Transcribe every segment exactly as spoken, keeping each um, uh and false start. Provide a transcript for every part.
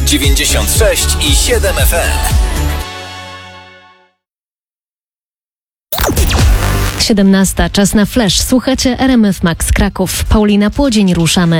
dziewięćdziesiąt sześć i siedem F M. siedemnasta. Czas na flash. Słuchacie R M F Max Kraków. Paulina Płodzień, ruszamy.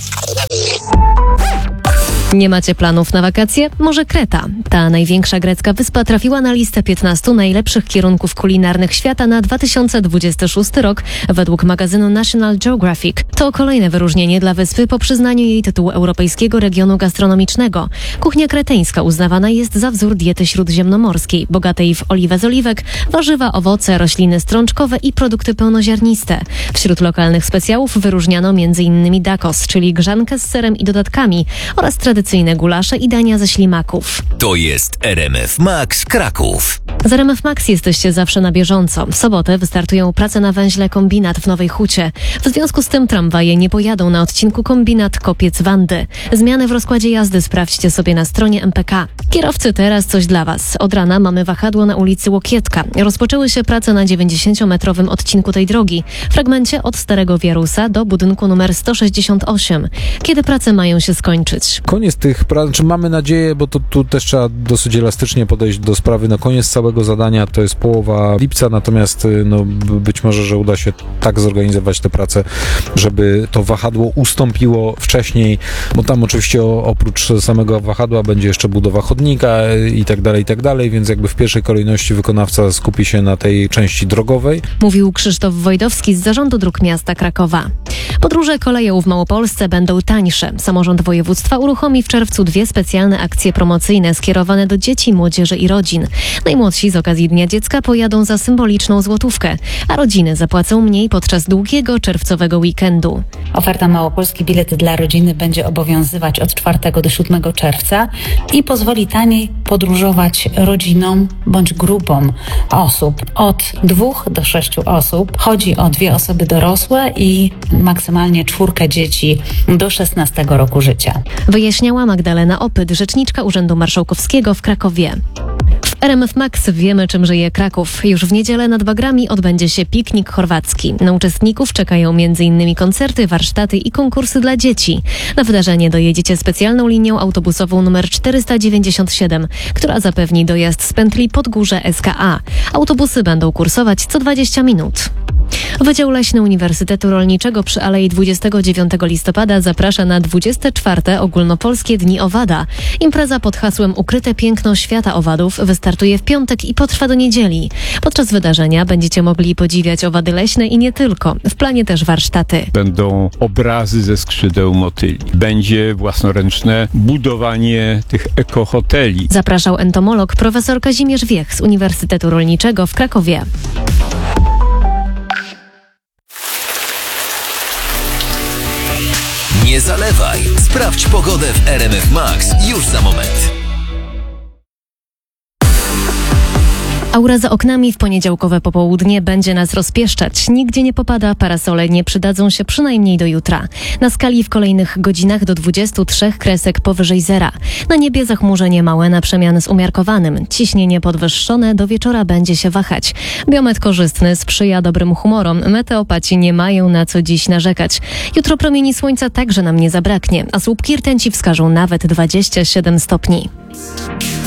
Nie macie planów na wakacje? Może Kreta. Ta największa grecka wyspa trafiła na listę piętnastu najlepszych kierunków kulinarnych świata na dwa tysiące dwudziesty szósty rok według magazynu National Geographic. To kolejne wyróżnienie dla wyspy po przyznaniu jej tytułu Europejskiego Regionu Gastronomicznego. Kuchnia kreteńska uznawana jest za wzór diety śródziemnomorskiej, bogatej w oliwę z oliwek, warzywa, owoce, rośliny strączkowe i produkty pełnoziarniste. Wśród lokalnych specjałów wyróżniano m.in. dakos, czyli grzankę z serem i dodatkami, oraz tradycyjne gulasze i dania ze ślimaków. To jest R M F Max Kraków. Z R M F Max jesteście zawsze na bieżąco. W sobotę wystartują prace na węźle Kombinat w Nowej Hucie. W związku z tym tramwaje nie pojadą na odcinku Kombinat Kopiec-Wandy. Zmiany w rozkładzie jazdy sprawdźcie sobie na stronie M P K. Kierowcy, teraz coś dla Was. Od rana mamy wahadło na ulicy Łokietka. Rozpoczęły się prace na dziewięćdziesięciometrowym odcinku tej drogi, w fragmencie od Starego Wiarusa do budynku numer sto sześćdziesiąt osiem. Kiedy prace mają się skończyć? Koniec tych prac, czy mamy nadzieję, bo to tu też trzeba dosyć elastycznie podejść do sprawy. No koniec całego zadania to jest połowa lipca, natomiast no, być może, że uda się tak zorganizować te prace, żeby to wahadło ustąpiło wcześniej, bo tam oczywiście o, oprócz samego wahadła będzie jeszcze budowa chodnika i tak dalej, i tak dalej, więc jakby w pierwszej kolejności wykonawca skupi się na tej części drogowej. Mówił Krzysztof Wojdowski z Zarządu Dróg Miasta Krakowa. Podróże koleją w Małopolsce będą tańsze. Samorząd województwa uruchomi w czerwcu dwie specjalne akcje promocyjne skierowane do dzieci, młodzieży i rodzin. Najmłodsi z okazji Dnia Dziecka pojadą za symboliczną złotówkę, a rodziny zapłacą mniej podczas długiego czerwcowego weekendu. Oferta Małopolski Bilety dla Rodziny będzie obowiązywać od czwartego do siódmego czerwca i pozwoli taniej podróżować rodzinom bądź grupom osób od dwóch do sześciu osób. Chodzi o dwie osoby dorosłe i maksymalnie czwórkę dzieci do szesnastego roku życia. Wyjaśniała Magdalena Opyt, rzeczniczka Urzędu Marszałkowskiego w Krakowie. W R M F Max wiemy, czym żyje Kraków. Już w niedzielę nad Bagrami odbędzie się piknik chorwacki. Na uczestników czekają m.in. koncerty, warsztaty i konkursy dla dzieci. Na wydarzenie dojedziecie specjalną linią autobusową numer czterysta dziewięćdziesiąt siedem, która zapewni dojazd z pętli Podgórze S K A. Autobusy będą kursować co dwadzieścia minut. Wydział Leśny Uniwersytetu Rolniczego przy Alei dwudziestego dziewiątego listopada zaprasza na dwudzieste czwarte Ogólnopolskie Dni Owada. Impreza pod hasłem Ukryte piękno świata owadów wystartuje w piątek i potrwa do niedzieli. Podczas wydarzenia będziecie mogli podziwiać owady leśne i nie tylko. W planie też warsztaty. Będą obrazy ze skrzydeł motyli. Będzie własnoręczne budowanie tych ekohoteli. Zapraszał entomolog profesor Kazimierz Wiech z Uniwersytetu Rolniczego w Krakowie. Nie zalewaj. Sprawdź pogodę w R M F Max już za moment. Aura za oknami w poniedziałkowe popołudnie będzie nas rozpieszczać. Nigdzie nie popada, parasole nie przydadzą się przynajmniej do jutra. Na skali w kolejnych godzinach do dwudziestu trzech kresek powyżej zera. Na niebie zachmurzenie małe na przemian z umiarkowanym. Ciśnienie podwyższone do wieczora będzie się wahać. Biometr korzystny sprzyja dobrym humorom. Meteopaci nie mają na co dziś narzekać. Jutro promieni słońca także nam nie zabraknie, a słupki rtęci wskażą nawet dwadzieścia siedem stopni.